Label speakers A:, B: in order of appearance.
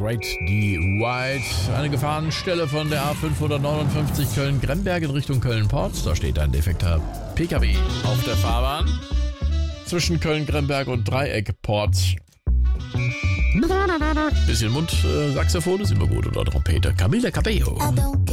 A: Great D. White. Eine Gefahrenstelle von der A559 Köln-Gremberg in Richtung Köln-Porz. Da steht ein defekter PKW auf der Fahrbahn. Zwischen Köln-Gremberg und Dreieck-Porz. Bisschen Mundsaxophon ist immer gut oder Trompete. Camila Cabello.